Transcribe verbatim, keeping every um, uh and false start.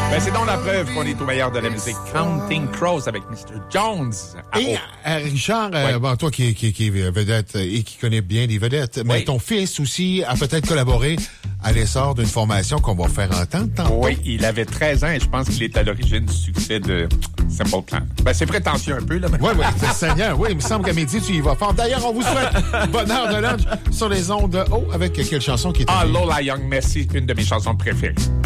Ben, c'est donc la preuve qu'on est au meilleur de la musique. Counting Crows avec mister Jones. Ah, et oh. euh, Richard, Oui. euh, bon, toi qui, qui, qui est vedette et qui connais bien les vedettes, mais Oui. ton fils aussi a peut-être collaboré à l'essor d'une formation qu'on va faire entendre tantôt. Oui, il avait treize ans et je pense qu'il est à l'origine du succès de Simple Plan. Ben, c'est prétentieux un peu, là. Mais... Oui, oui, c'est Seigneur. Oui, il me semble qu'à midi, tu y vas fort. D'ailleurs, on vous souhaite bonne heure de lunch sur les ondes haut avec quelle chanson qui est Ah, Lola Young, merci, une de mes chansons préférées.